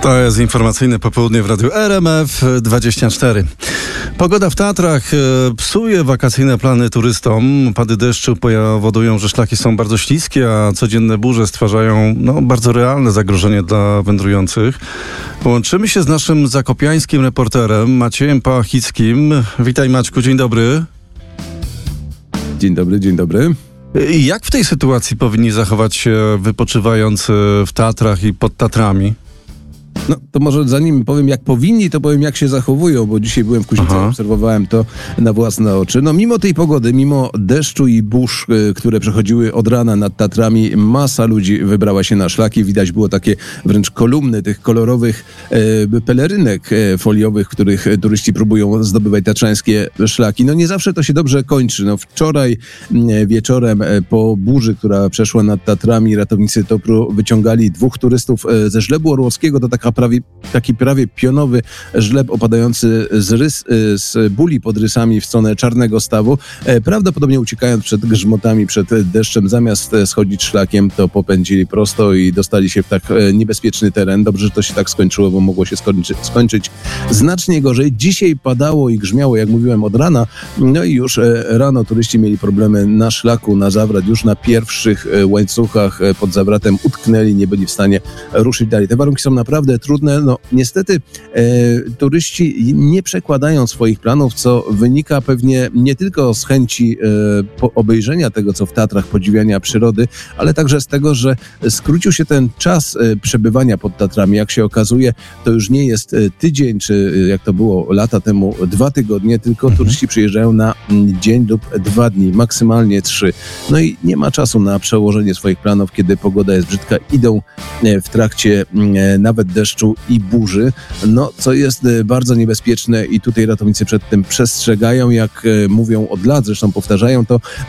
To jest informacyjne popołudnie w Radiu RMF24. Pogoda w Tatrach psuje wakacyjne plany turystom. Opady deszczu powodują, że szlaki są bardzo śliskie, a codzienne burze stwarzają bardzo realne zagrożenie dla wędrujących. Połączymy się z naszym zakopiańskim reporterem Maciejem Pałachickim. Witaj, Maćku, dzień dobry. Dzień dobry, dzień dobry. Jak w tej sytuacji powinni zachować się wypoczywający w Tatrach i pod Tatrami? No to może zanim powiem jak powinni, to powiem jak się zachowują, bo dzisiaj byłem w Kuźnicy, obserwowałem to na własne oczy. No mimo tej pogody, mimo deszczu i burz, które przechodziły od rana nad Tatrami, masa ludzi wybrała się na szlaki. Widać było takie wręcz kolumny tych kolorowych pelerynek foliowych, w których turyści próbują zdobywać tatrzańskie szlaki. No nie zawsze to się dobrze kończy. No wczoraj wieczorem po burzy, która przeszła nad Tatrami, ratownicy TOPR-u wyciągali 2 turystów ze Żlebu Orłowskiego. To taki prawie pionowy żleb opadający z buli pod rysami w stronę Czarnego Stawu. Prawdopodobnie uciekając przed grzmotami, przed deszczem, zamiast schodzić szlakiem, to popędzili prosto i dostali się w tak niebezpieczny teren. Dobrze, że to się tak skończyło, bo mogło się skończyć znacznie gorzej. Dzisiaj padało i grzmiało, jak mówiłem, od rana. No i już rano turyści mieli problemy na szlaku, na zawrat. Już na pierwszych łańcuchach pod zawratem utknęli, nie byli w stanie ruszyć dalej. Te warunki są naprawdę trudne. No niestety turyści nie przekładają swoich planów, co wynika pewnie nie tylko z chęci obejrzenia tego, co w Tatrach, podziwiania przyrody, ale także z tego, że skrócił się ten czas przebywania pod Tatrami. Jak się okazuje, to już nie jest tydzień, czy jak to było lata temu, 2 tygodnie, tylko turyści przyjeżdżają na dzień lub 2 dni, maksymalnie 3. No i nie ma czasu na przełożenie swoich planów, kiedy pogoda jest brzydka. Idą w trakcie nawet deszczu i burzy, co jest bardzo niebezpieczne i tutaj ratownicy przed tym przestrzegają, jak mówią od lat, zresztą powtarzają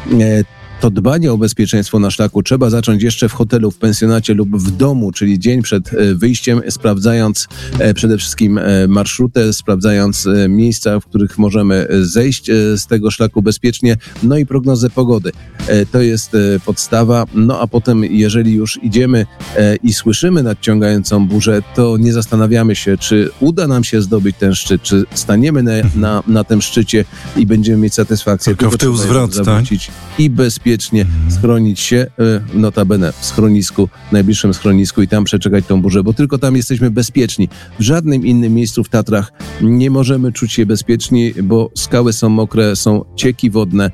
to dbanie o bezpieczeństwo na szlaku trzeba zacząć jeszcze w hotelu, w pensjonacie lub w domu, czyli dzień przed wyjściem, sprawdzając przede wszystkim marszrutę, sprawdzając miejsca, w których możemy zejść z tego szlaku bezpiecznie, no i prognozę pogody. To jest podstawa, a potem jeżeli już idziemy i słyszymy nadciągającą burzę, to nie zastanawiamy się, czy uda nam się zdobyć ten szczyt, czy staniemy na tym szczycie i będziemy mieć satysfakcję. Tylko w tył zwrot, tak? I bezpiecznie schronić się, notabene w schronisku, w najbliższym schronisku i tam przeczekać tą burzę, bo tylko tam jesteśmy bezpieczni. W żadnym innym miejscu w Tatrach nie możemy czuć się bezpieczni, bo skały są mokre, są cieki wodne.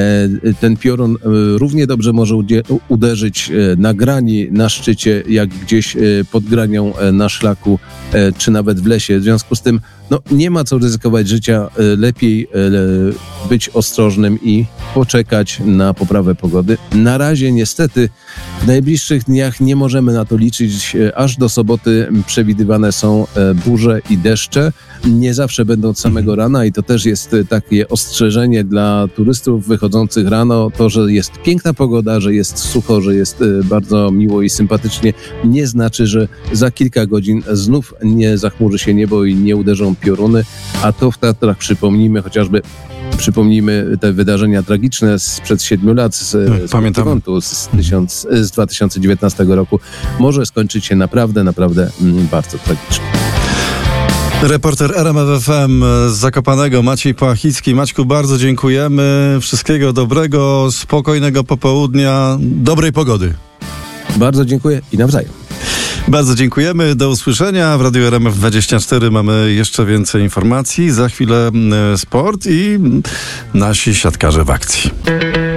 Ten piorun równie dobrze może uderzyć na grani, na szczycie, jak gdzieś pod granią na szlaku, czy nawet w lesie. W związku z tym nie ma co ryzykować życia, lepiej być ostrożnym i poczekać na poprawę pogody. Na razie niestety w najbliższych dniach nie możemy na to liczyć. Aż do soboty przewidywane są burze i deszcze. Nie zawsze będą od samego rana i to też jest takie ostrzeżenie dla turystów wychodzących rano. To, że jest piękna pogoda, że jest sucho, że jest bardzo miło i sympatycznie, nie znaczy, że za kilka godzin znów nie zachmurzy się niebo i nie uderzą pioruny, a to w Tatrach przypomnijmy te wydarzenia tragiczne sprzed 7 lat z frontu z 2019 roku. Może skończyć się naprawdę bardzo tragicznie. Reporter RMF FM z Zakopanego, Maciej Pałachicki. Maćku, bardzo dziękujemy. Wszystkiego dobrego, spokojnego popołudnia, dobrej pogody. Bardzo dziękuję i nawzajem. Bardzo dziękujemy. Do usłyszenia. W Radiu RMF24 mamy jeszcze więcej informacji. Za chwilę sport i nasi siatkarze w akcji.